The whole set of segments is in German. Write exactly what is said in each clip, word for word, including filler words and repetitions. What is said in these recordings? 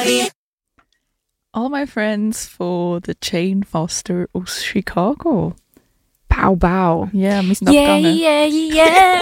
All my friends von der Jane Foster aus Chicago. Bau, bau. Ja, yeah, wir sind Yeah, abgegangen. yeah, yeah.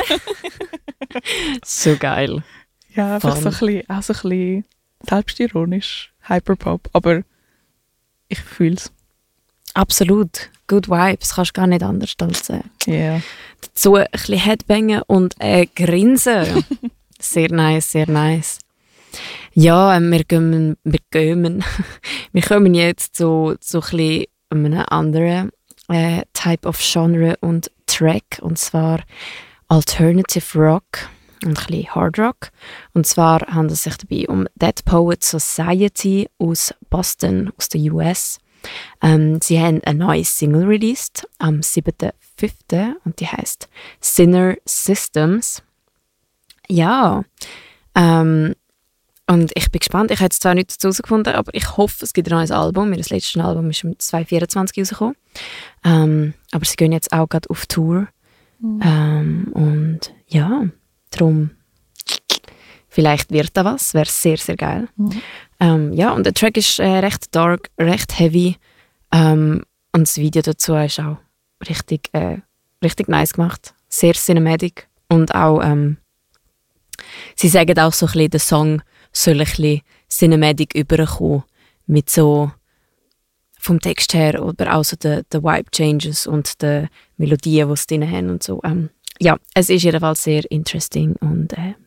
So geil. Ja, einfach Fun. so ein bisschen, auch so ein bisschen selbstironisch, Hyperpop, aber ich fühle es. Absolut. Good Vibes, kannst gar nicht anders als sagen. Yeah. Dazu ein bisschen Headbangen und äh, grinsen. Sehr nice, sehr nice. Ja, ähm, wir gehen, wir gehen, wir kommen jetzt zu, zu ein bisschen einem anderen äh, Type of Genre und Track, und zwar Alternative Rock und ein bisschen Hard Rock. Und zwar handelt es sich dabei um Dead Poets Society aus Boston, aus den U S. Ähm, sie haben eine neue Single released am siebten fünften und die heißt Sinner Systems. Ja, ähm, und ich bin gespannt. Ich habe jetzt zwar nichts dazu herausgefunden, aber ich hoffe, es gibt ein neues Album. Ihr letztes Album ist im zwanzig vierundzwanzig rausgekommen. Ähm, aber sie gehen jetzt auch gerade auf Tour. Mhm. Ähm, und ja, darum vielleicht wird da was. Wäre sehr, sehr geil. Mhm. Ähm, ja, und der Track ist äh, recht dark, recht heavy. Ähm, und das Video dazu ist auch richtig, äh, richtig nice gemacht. Sehr cinematic. Und auch, ähm, sie sagen auch so ein bisschen, der Song soll ein bisschen cinematic überkommen. Mit so, vom Text her, oder auch so den Vibe Changes und den Melodien, die sie drin haben und so. Ähm, ja, es ist jedenfalls sehr interesting und äh,